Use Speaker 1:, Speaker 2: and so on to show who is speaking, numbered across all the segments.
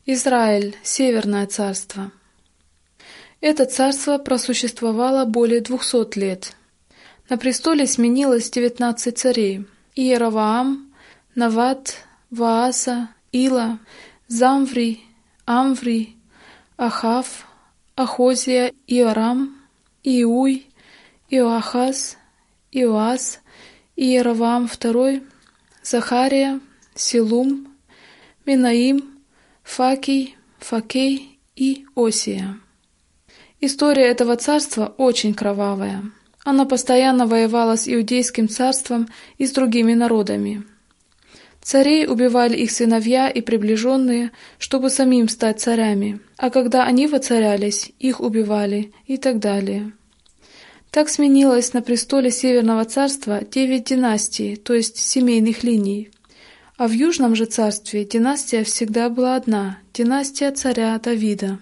Speaker 1: Израиль, Северное царство. Это царство просуществовало более 200 лет. На престоле сменилось 19 царей: Иеровоам, Нават, Вааса, Ила, Замврий, Амврий, Ахав, Ахозия, Иорам, Иуй, Иоахаз, Иоас, Иеровоам II, Захария, Силум, Минаим, Факий, Факей и Осия. История этого царства очень кровавая. Она постоянно воевала с Иудейским царством и с другими народами. Царей убивали их сыновья и приближенные, чтобы самим стать царями, а когда они воцарялись, их убивали и так далее. Так сменилось на престоле Северного царства 9 династий, то есть семейных линий. А в Южном же царстве династия всегда была одна – династия царя Давида.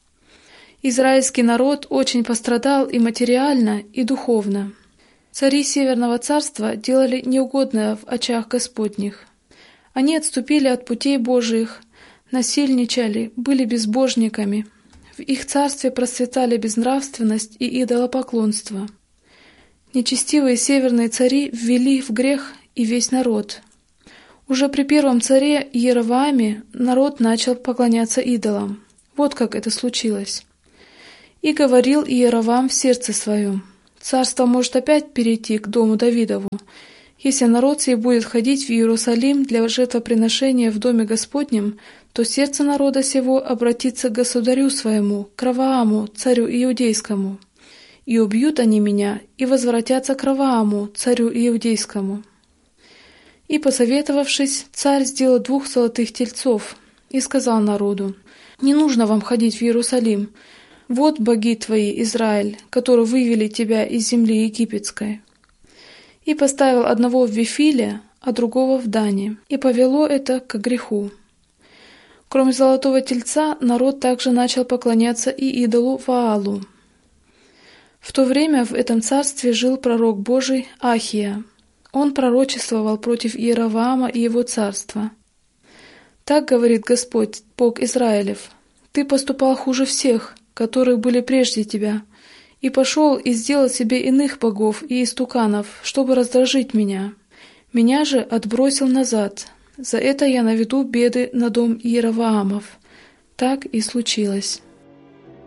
Speaker 1: Израильский народ очень пострадал и материально, и духовно. Цари Северного царства делали неугодное в очах Господних. Они отступили от путей Божиих, насильничали, были безбожниками. В их царстве процветали безнравственность и идолопоклонство. Нечестивые северные цари ввели в грех и весь народ. Уже при первом царе Иеровоаме народ начал поклоняться идолам. Вот как это случилось. «И говорил Иеровоам в сердце своем: царство может опять перейти к дому Давидову, если народ сей будет ходить в Иерусалим для жертвоприношения в доме Господнем, то сердце народа сего обратится к государю своему, к Ровоаму, царю Иудейскому. И убьют они меня, и возвратятся к Ровоаму, царю Иудейскому». И, посоветовавшись, царь сделал 2 золотых тельцов и сказал народу: «Не нужно вам ходить в Иерусалим. Вот боги твои, Израиль, которые вывели тебя из земли египетской». И поставил одного в Вифиле, а другого в Дане, и повело это к греху. Кроме золотого тельца, народ также начал поклоняться и идолу Ваалу. В то время в этом царстве жил пророк Божий Ахия. Он пророчествовал против Иеровоама и его царства. «Так говорит Господь, Бог Израилев: ты поступал хуже всех, которые были прежде тебя, и пошел и сделал себе иных богов и истуканов, чтобы раздражить меня. Меня же отбросил назад. За это я наведу беды на дом Иеровоамов». Так и случилось.